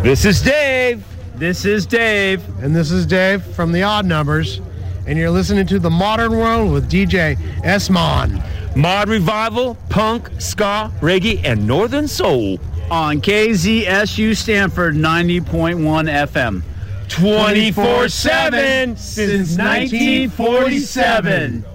This is Dave. This is Dave. And this is Dave from The Odd Numbers. And you're listening to The Modern World with DJ S-Mon. Mod Revival, punk, ska, reggae, and northern soul. On KZSU Stanford 90.1 FM. 24/7 since 1947.